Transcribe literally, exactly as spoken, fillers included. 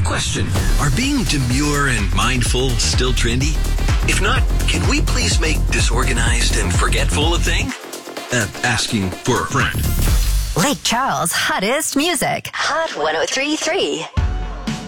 Question, are being demure and mindful still trendy? If not, can we please make disorganized and forgetful a thing? Uh, asking for a friend. Lake Charles' hottest music. Hot one oh three point three.